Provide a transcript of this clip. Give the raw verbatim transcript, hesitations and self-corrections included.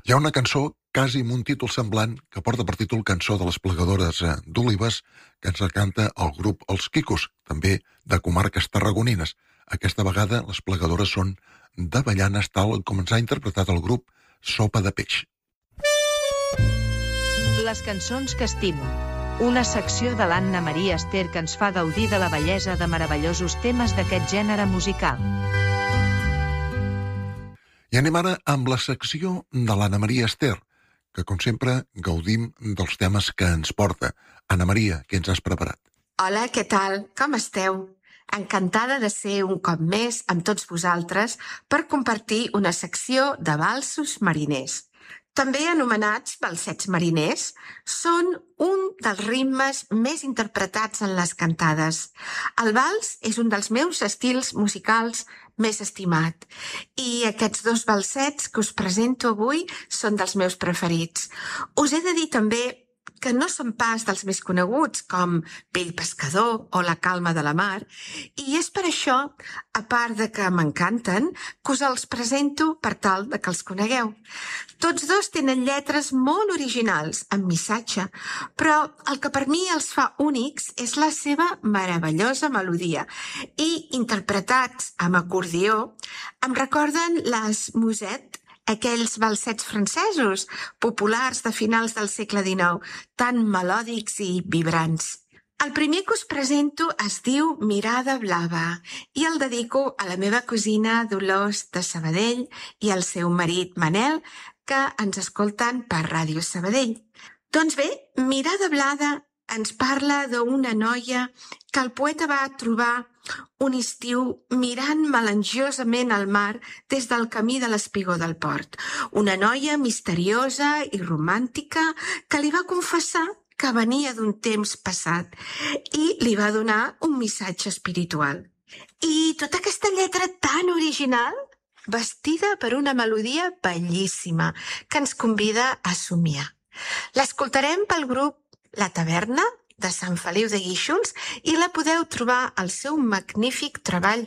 Hi ha una cançó, quasi amb un títol semblant, que porta per títol Cançó de les plegadores d'Olives, que ens canta el grup Els Quicos, també de comarques tarragonines. Aquesta vegada les plegadores són d'Avellanes, tal com ens ha interpretat el grup Sopa de Peix. Les cançons que estimo. Una secció de l'Anna Maria Ester que ens fa gaudir de la bellesa de meravellosos temes d'aquest gènere musical. I anem ara amb la secció de l'Anna Maria Ester, que com sempre gaudim dels temes que ens porta. Anna Maria, què ens has preparat? Hola, què tal? Com esteu? Encantada de ser un cop més amb tots vosaltres per compartir una secció de valsos mariners. També anomenats balsets mariners, són un dels ritmes més interpretats en les cantades. El vals és un dels meus estils musicals més estimat i aquests dos balsets que us presento avui són dels meus preferits. Us he de dir també que no són pas dels més coneguts, com Vell Pescador o La calma de la mar, i és per això, a part de que m'encanten, que us els presento per tal de que els conegueu. Tots dos tenen lletres molt originals, amb missatge, però el que per mi els fa únics és la seva meravellosa melodia, i interpretats amb acordió, em recorden les Musette, aquells balsets francesos populars de finals del segle dinou, tan melòdics i vibrants. El primer que us presento es diu Mirada blava i el dedico a la meva cosina Dolors de Sabadell i al seu marit Manel, que ens escolten per Ràdio Sabadell. Doncs bé, Mirada blava ens parla d'una noia que el poeta va trobar un estiu mirant melangiosament al mar des del camí de l'espigó del port. Una noia misteriosa i romàntica que li va confessar que venia d'un temps passat i li va donar un missatge espiritual. I tota aquesta lletra tan original, vestida per una melodia bellíssima que ens convida a somiar. L'escoltarem pel grup La Taverna, de Sant Feliu de Guíxols, i la podeu trobar al seu magnífic treball